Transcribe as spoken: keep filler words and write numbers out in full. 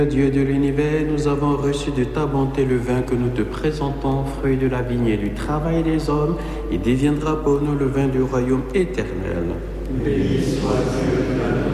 Dieu de l'univers, nous avons reçu de ta bonté le vin que nous te présentons, fruit de la vigne et du travail des hommes, et deviendra pour nous le vin du royaume éternel. Béni soit Dieu.